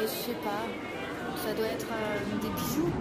Je sais pas. Ça doit être des bijoux.